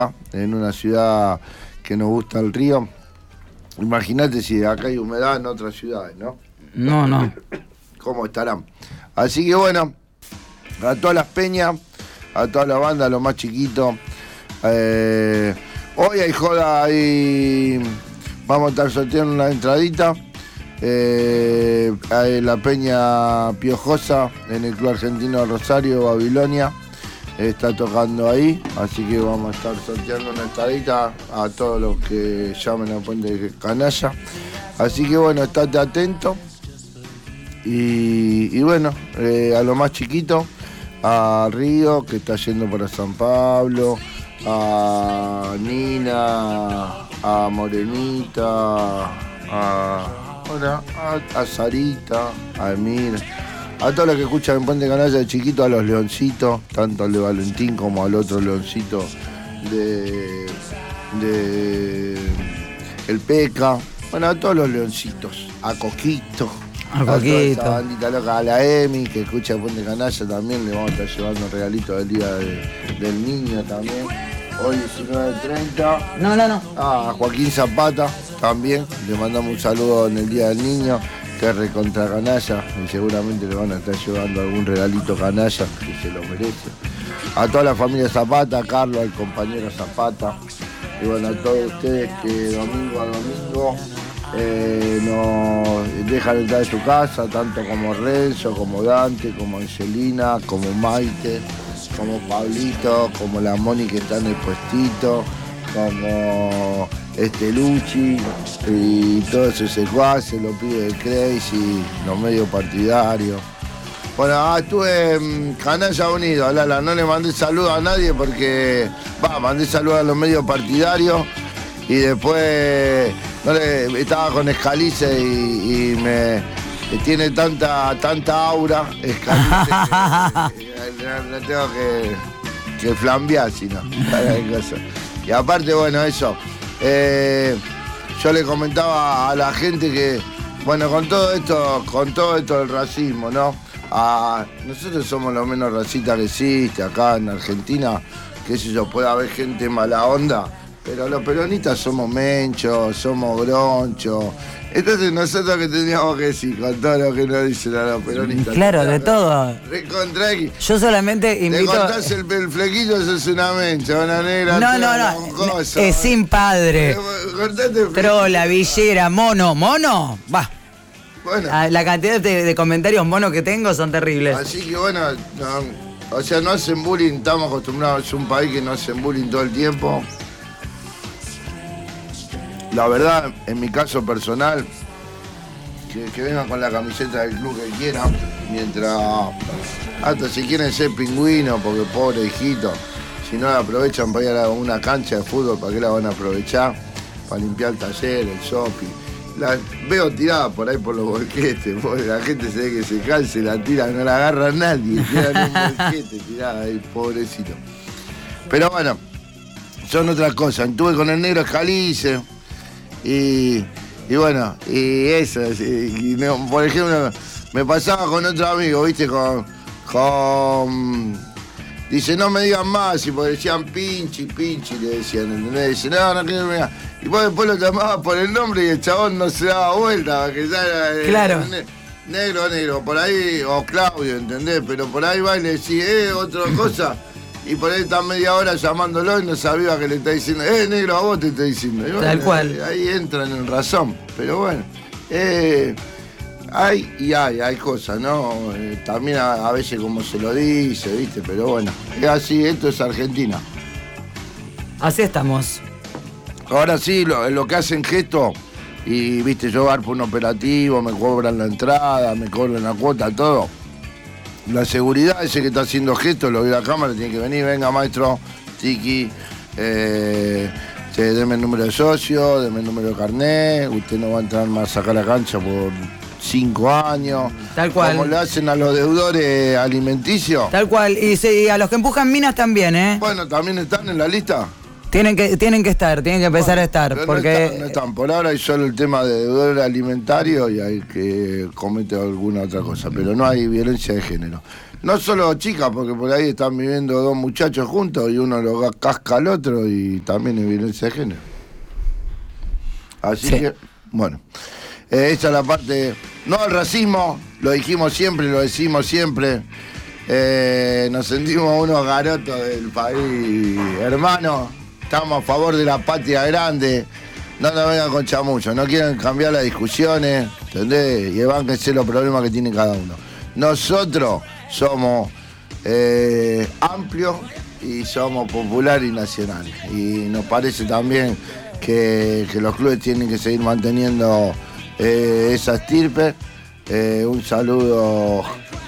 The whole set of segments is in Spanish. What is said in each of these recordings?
en una ciudad que nos gusta el río. Imagínate si acá hay humedad en otras ciudades, ¿no? No. ¿Cómo estarán? Así que bueno, a todas las peñas, a toda la banda, a los más chiquitos. Hoy hay joda, ahí vamos a estar sorteando una entradita. Hay la peña Piojosa en el Club Argentino Rosario, Babilonia. Está tocando ahí, así que vamos a estar sorteando una entradita a todos los que llamen a Puente Canalla. Así que bueno, estate atento. Y bueno, a lo más chiquito, a Río, que está yendo para San Pablo, a Nina, a Morenita, a Sarita, a Emir, a todos los que escuchan en Puente Canalla de chiquito, a los leoncitos, tanto al de Valentín como al otro leoncito de el Peca, bueno, a todos los leoncitos, a Coquito. A toda esa bandita loca, a la Emi, que escucha Puente Canalla también, le vamos a estar llevando regalitos del día del niño también. Hoy 19:30. No. A Joaquín Zapata también, le mandamos un saludo en el día del niño, que es recontra canalla, y seguramente le van a estar llevando algún regalito canalla, que se lo merece. A toda la familia Zapata, a Carlos, al compañero Zapata, y bueno, a todos ustedes que domingo a domingo nos dejan entrar en su casa, tanto como Renzo, como Dante, como Angelina, como Maite, como Pablito, como la Moni que está en el puestito, como Luchi y todos esos secuaces, los pibes de Crazy, los medios partidarios. Bueno, estuve en Canalla Unido, Lala, no le mandé saludos a nadie porque, mandé saludos a los medios partidarios y después estaba con Escalice y me tiene tanta aura Escalice que tengo que flambear, si no. Y aparte, bueno, eso. Yo le comentaba a la gente que, bueno, con todo esto del racismo, ¿no? Nosotros somos los menos racistas que existe acá en Argentina, qué sé yo, puede haber gente mala onda, pero los peronistas somos menchos, somos gronchos. Entonces nosotros que tendríamos que decir con todo lo que nos dicen a los peronistas. Claro, de todo. Yo solamente invito... Te cortás el flequillo, eso es una mencha, una negra. No. Es sin padre. Trola, villera, mono. Va. Bueno. La cantidad de comentarios monos que tengo son terribles. Así que bueno, no hacen bullying, estamos acostumbrados, es un país que no hacen bullying todo el tiempo. La verdad, en mi caso personal, que vengan con la camiseta del club que quieran, mientras hasta si quieren ser pingüinos, porque pobre hijito, si no la aprovechan para ir a una cancha de fútbol, ¿para qué la van a aprovechar? Para limpiar el taller, el shopping. La veo tirada por ahí por los bolquetes, porque la gente se ve que se cansa y la tira, no la agarra nadie, tiran un bolquete tirada ahí, pobrecito. Pero bueno, son otras cosas. Estuve con el negro Escalice. Y bueno, y eso, por ejemplo, me pasaba con otro amigo, ¿viste? Dice, no me digan más, y porque decían Pinchi, le decían, ¿entendés? Dice, no quiero mirar. Y vos después lo llamabas por el nombre y el chabón no se daba vuelta, que ya era claro. Negro, por ahí, o Claudio, ¿entendés? Pero por ahí va y le decís, otra cosa. Y por ahí está media hora llamándolo y no sabía que le está diciendo, negro, a vos te estoy diciendo. Y bueno, tal cual. Ahí entran en razón. Pero bueno, hay cosas, ¿no? También a veces como se lo dice, ¿viste? Pero bueno, es así, esto es Argentina. Así estamos. Ahora sí, lo que hacen gestos, y viste, yo voy por un operativo, me cobran la entrada, me cobran la cuota, todo. La seguridad, ese que está haciendo gestos, lo veo a la cámara, tiene que venir, venga maestro, Tiki, deme el número de socio, deme el número de carnet, usted no va a entrar más a sacar la cancha por 5 años. Tal cual. Como le hacen a los deudores alimenticios. Tal cual, y a los que empujan minas también, ¿eh? Bueno, ¿también están en la lista? Tienen que empezar a estar. Pero porque no están. Por ahora hay solo el tema de deudor alimentario y hay que comete alguna otra cosa, pero no hay violencia de género. No solo chicas, porque por ahí están viviendo dos muchachos juntos y uno lo casca al otro y también hay violencia de género. Así que, bueno, esa es la parte. No al racismo, lo dijimos siempre, lo decimos siempre. Nos sentimos unos garotos del país, hermano. Estamos a favor de la patria grande. No nos vengan con chamullos, no quieren cambiar las discusiones, ¿entendés? Y bánquense los problemas que tiene cada uno. Nosotros somos amplios y somos populares y nacionales. Y nos parece también que los clubes tienen que seguir manteniendo esa estirpe. Un saludo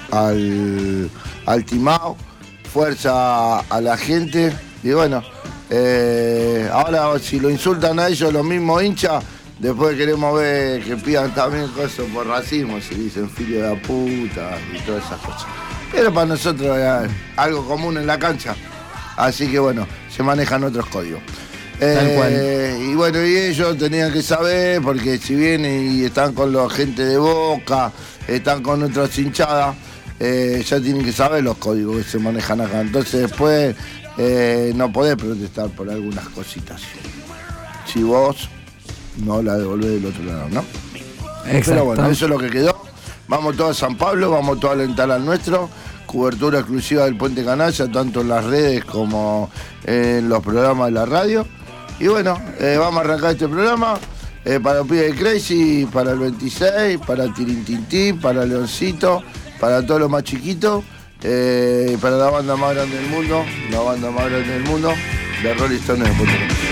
al Timao, fuerza a la gente. Y bueno, ahora si lo insultan a ellos los mismos hinchas, después queremos ver que pidan también cosas por racismo, se dicen filho de la puta y todas esas cosas. Pero para nosotros es algo común en la cancha, así que bueno, se manejan otros códigos. Tal cual. Y bueno, y ellos tenían que saber, porque si vienen y están con la gente de Boca, están con otras hinchadas, ya tienen que saber los códigos que se manejan acá. Entonces después no podés protestar por algunas cositas si vos no la devolvés del otro lado, ¿no? Exacto. Pero bueno, eso es lo que quedó. Vamos todos a San Pablo, vamos todos a alentar al nuestro. Cobertura exclusiva del Puente Canalla, tanto en las redes como en los programas de la radio. Y bueno, vamos a arrancar este programa para los pibes de Crazy, para el 26, para Tirintintín, para Leoncito, para todos los más chiquitos, para la banda más grande del mundo, de Rolling Stones de Puente Canalla.